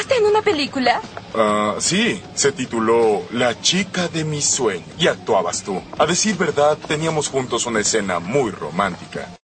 ¿Actuaste en una película? Sí, se tituló La chica de mis sueños y actuabas tú. A decir verdad, teníamos juntos una escena muy romántica.